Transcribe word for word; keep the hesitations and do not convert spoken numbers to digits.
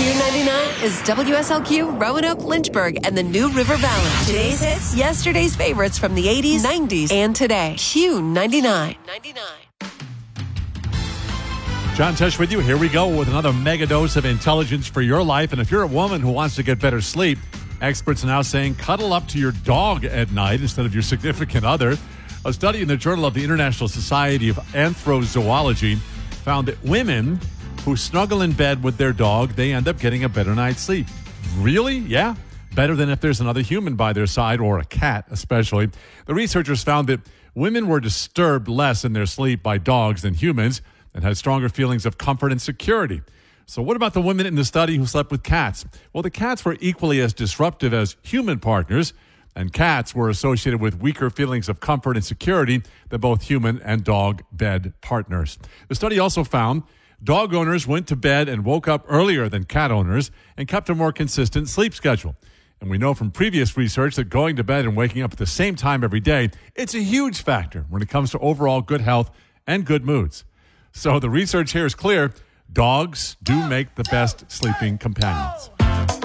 Q ninety-nine is W S L Q, Roanoke, Lynchburg, and the New River Valley. Today's hits, yesterday's favorites from the eighties, nineties, and today. Q ninety-nine. John Tesh with you. Here we go with another mega dose of intelligence for your life. And if you're a woman who wants to get better sleep, experts are now saying cuddle up to your dog at night instead of your significant other. A study in the Journal of the International Society of Anthrozoology found that women who snuggle in bed with their dog, they end up getting a better night's sleep. Really? Yeah. Better than if there's another human by their side, or a cat especially. The researchers found that women were disturbed less in their sleep by dogs than humans and had stronger feelings of comfort and security. So what about the women in the study who slept with cats? Well, the cats were equally as disruptive as human partners, and cats were associated with weaker feelings of comfort and security than both human and dog bed partners. The study also found dog owners went to bed and woke up earlier than cat owners and kept a more consistent sleep schedule. And we know from previous research that going to bed and waking up at the same time every day, it's a huge factor when it comes to overall good health and good moods. So the research here is clear. Dogs do make the best sleeping companions.